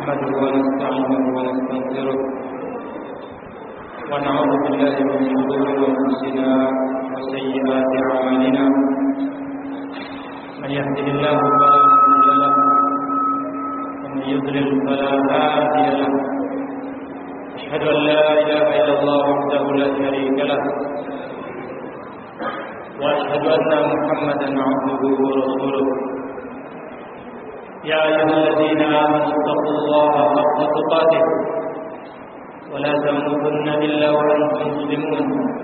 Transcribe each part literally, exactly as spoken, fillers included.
نحمده ونستعينه ونستغفره ونعوذ بالله من شرور أنفسنا وسيئات أعمالنا من يهده الله فلا مضل له ومن يضلل فلا هادي له أشهد أن لا إله إلا الله وحده لا شريك له وأشهد أن محمدا عبده ورسوله يا أيها الذين آمنوا اتقوا الله حق تقاته ولا تموتن إلا وأنتم مسلمون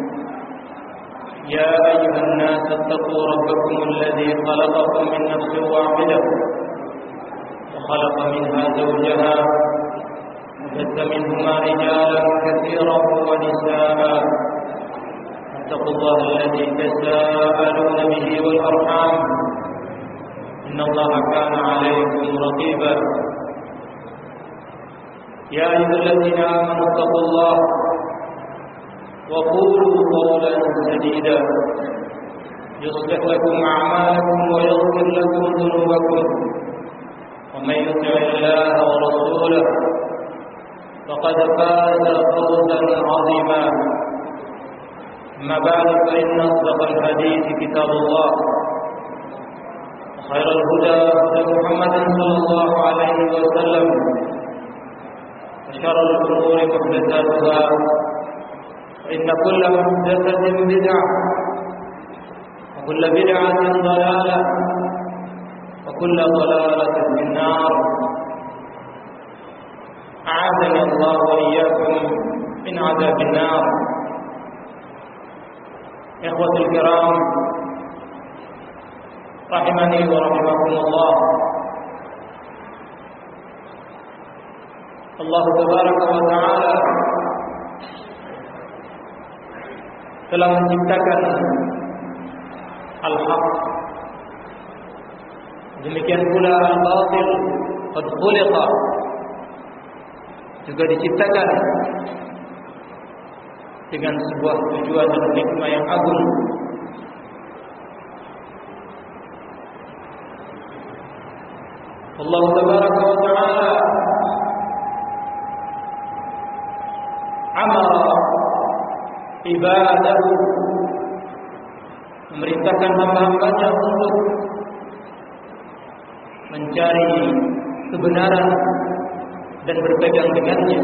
يا أيها الناس اتقوا ربكم الذي خلقكم من نفس واحدة وخلق منها زوجها وبث منهما رجالا كثيرا ونساء اتقوا الله الذي تساءلون به والأرحام إن الله كان عليكم رقيبا يا أيها الذين آمنوا اتقوا الله وقولوا قولا سديدا يصلح لكم أعمالكم ويغفر لكم ذنوبكم ومن يطع الله ورسوله فقد فاز فوزا عظيما أما بعد فإن أصدق الحديث كتاب الله خير الهدى هدى محمد صلى الله عليه وسلم وشر الأمور محدثاتها فإن كل محدثة بدعة وكل بدعة ضلالة وكل ضلالة في النار أعاذني الله وإياكم من عذاب النار. إخوة الكرام rahimani wa rahimakumullah. Allah tabaraka wa ta'ala telah menciptakan al-haq, demikian pula al-batil qad khuliqa, juga diciptakan dengan sebuah tujuan dan hikmah yang agung. Allah tabaraka wa ta'ala amara ibadahu, memerintahkan hamba-hambanya untuk mencari kebenaran dan berpegang dengannya,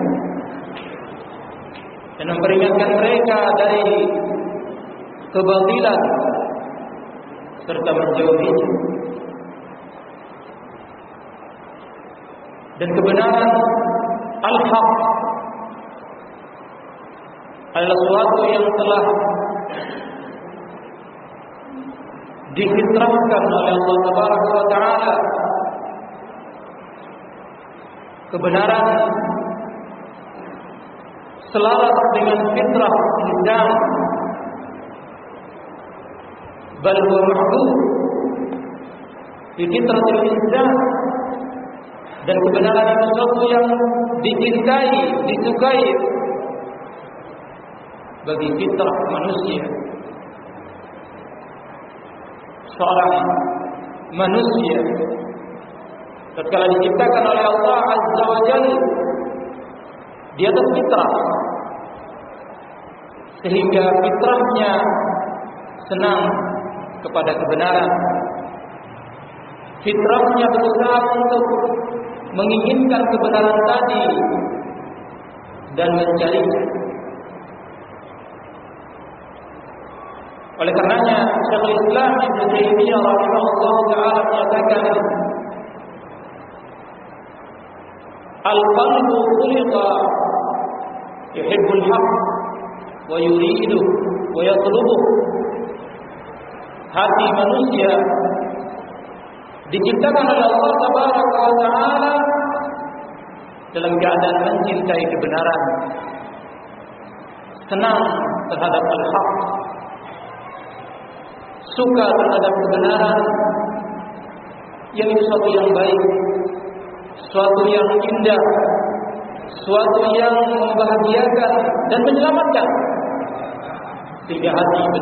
dan memperingatkan mereka dari kebatilan serta menjauhinya. Dan kebenaran al-haq adalah sesuatu yang telah difitrahkan oleh Allah Tabaraka wa Ta'ala. Kebenaran selaras dengan fitrah insan, bal huwa mahdud fi fitratil insan. Dan kebenaran itu sesuatu yang dicintai, disukai bagi fitrah manusia. Seorang manusia tatkala diciptakan oleh Allah Azza wa Jalla di atas fitrah, sehingga fitrahnya senang kepada kebenaran. Fitrahnya berusaha untuk menginginkan kebenaran tadi dan mencarinya. Oleh karenanya Syekhul Islam Ibnu Taimiyah rahimahullah taala menyatakan, al-qalbu khuliqa yuhibbul haqq wa yuridu wa yatlubu. Hati manusia diciptakan oleh Allah Tabaraka wa Ta'ala dalam keadaan mencintai kebenaran, senang terhadap al-haq, suka terhadap kebenaran, yang itu sesuatu yang baik, sesuatu yang indah, sesuatu yang membahagiakan dan menyelamatkan, sehingga hati